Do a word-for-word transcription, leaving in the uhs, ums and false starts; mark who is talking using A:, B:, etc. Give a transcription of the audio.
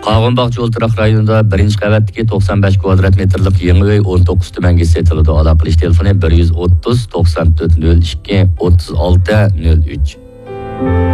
A: Qağınbağçı O'ltiraq rayonida birinchi qavatdagi to'qson besh kvadrat metrlik yangi uy o'n to'qqiz tumanga setiladi. Aloqa qilish telefoni bir yuz o'ttiz to'qson to'rt nol ikki o'ttiz olti nol uch.